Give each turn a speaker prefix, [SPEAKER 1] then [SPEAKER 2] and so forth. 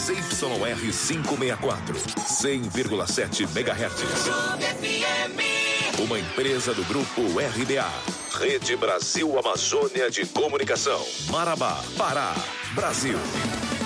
[SPEAKER 1] ZYR 564, 100,7 MHz. Uma empresa do Grupo RBA. Rede Brasil Amazônia de Comunicação. Marabá, Pará, Brasil.